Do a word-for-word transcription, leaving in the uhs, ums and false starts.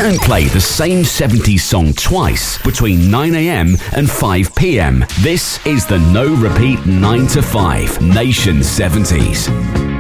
don't play the same seventies song twice between nine a.m. and five p.m. This is the No Repeat nine to five Nation seventies.